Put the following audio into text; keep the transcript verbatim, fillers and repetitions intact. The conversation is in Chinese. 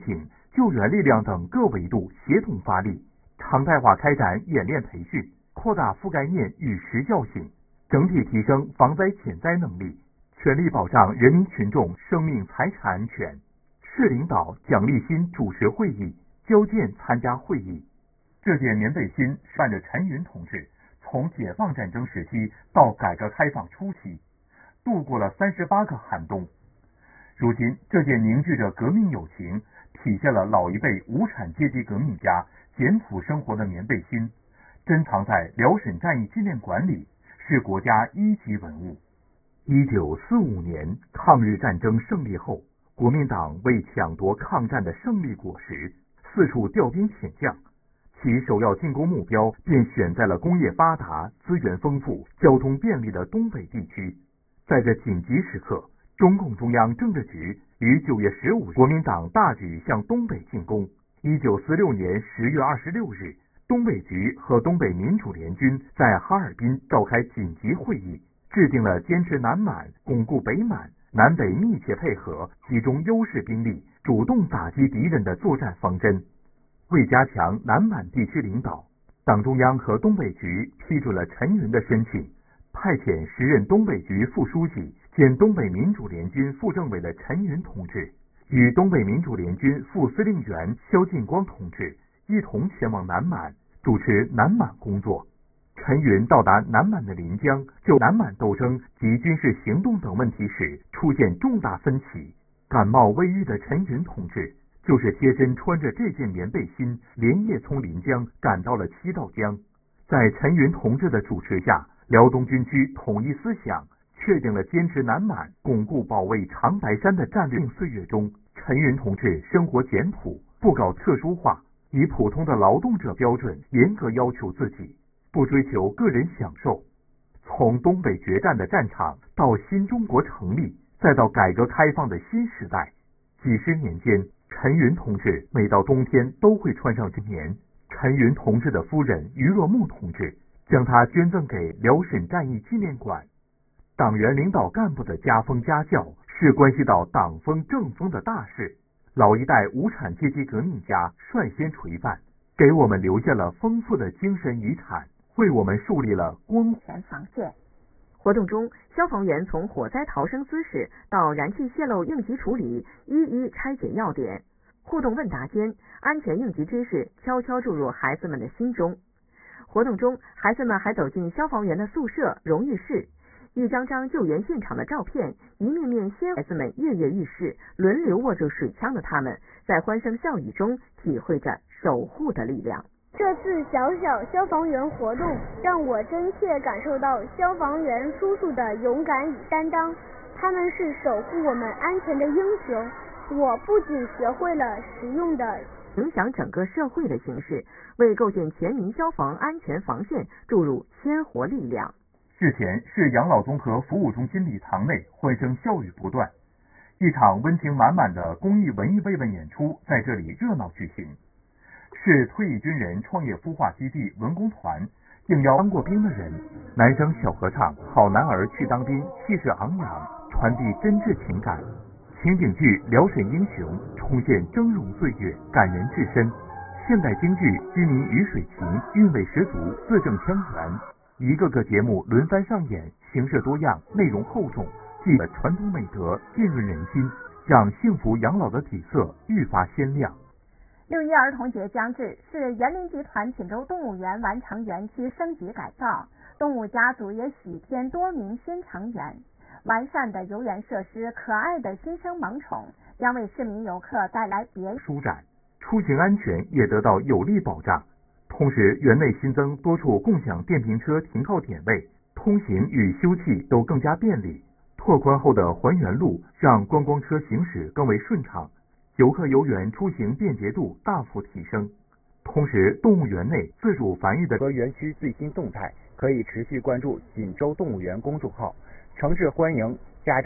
警、救援力量等各维度协同发力，常态化开展演练培训，扩大覆盖面与时效性，整体提升防灾减灾能力，全力保障人民群众生命财产安全。市领导蒋立新主持会议，交建参加会议。这届棉背心伴着陈云同志从解放战争时期到改革开放初期，度过了三十八个寒冬。如今，这件凝聚着革命友情，体现了老一辈无产阶级革命家简朴生活的棉背心，珍藏在辽沈战役纪念馆里，是国家一级文物。一九四五年抗日战争胜利后，国民党为抢夺抗战的胜利果实，四处调兵遣将，其首要进攻目标便选在了工业发达、资源丰富、交通便利的东北地区。在这紧急时刻，中共中央政治局于九月十五日，国民党大举向东北进攻。一九四六年十月二十六日，东北局和东北民主联军在哈尔滨召开紧急会议，制定了坚持南满、巩固北满、南北密切配合、集中优势兵力、主动打击敌人的作战方针。为加强南满地区领导，党中央和东北局批准了陈云的申请，派遣时任东北局副书记兼东北民主联军副政委的陈云同志，与东北民主联军副司令员肖劲光同志一同前往南满，主持南满工作。陈云到达南满的临江，就南满斗争及军事行动等问题时出现重大分歧。感冒未愈的陈云同志就是贴身穿着这件棉背心，连夜从临江赶到了七道江。在陈云同志的主持下，辽东军区统一思想，确定了坚持南满、巩固保卫长白山的战略。岁月中，陈云同志生活简朴，不搞特殊化，以普通的劳动者标准严格要求自己，不追求个人享受。从东北决战的战场到新中国成立，再到改革开放的新时代，几十年间，陈云同志每到冬天都会穿上这棉。陈云同志的夫人于若木同志将它捐赠给辽沈战役纪念馆。党员领导干部的家风家教是关系到党风政风的大事，老一代无产阶级革命家率先垂范，给我们留下了丰富的精神遗产，为我们树立了光前防线。活动中，消防员从火灾逃生姿势到燃气泄漏应急处理，一一拆解要点。互动问答间，安全应急知识悄悄注入孩子们的心中。活动中，孩子们还走进消防员的宿舍、荣誉室，一张张救援现场的照片，一面面鲜孩子们跃跃欲试，轮流握住水枪的他们，在欢声笑语中体会着守护的力量。 这次小小消防员活动让我真切感受到消防员叔叔的勇敢与担当，他们是守护我们安全的英雄。我不仅学会了实用的影响整个社会的形式，为构建全民消防安全防线注入鲜活力量。 日前，市养老综合服务中心礼堂内欢声笑语不断，一场温情满满的公益文艺慰问演出在这里热闹举行。市退役军人创业孵化基地文工团应邀当过兵的人，男声小合唱《好男儿去当兵》气势昂扬，传递真挚情感。情景剧《辽沈英雄》重现峥嵘岁月，感人至深。现代京剧《居民鱼水情》韵味十足，字正腔圆。一个个节目轮番上演，形式多样，内容厚重，既把传统美德浸润人心，让幸福养老的底色愈发鲜亮。 六一儿童节将至，市园林集团锦州动物园完成园区升级改造，动物家族也喜添多名新成员。完善的游园设施，可爱的新生萌宠，将为市民游客带来别舒展，出行安全也得到有力保障。同时，园内新增多处共享电瓶车停靠点位，通行与休憩都更加便利。拓宽后的环园路让观光车行驶更为顺畅，游客游园出行便捷度大幅提升。同时，动物园内自主繁育的和园区最新动态，可以持续关注锦州动物园公众号。诚挚欢迎家长。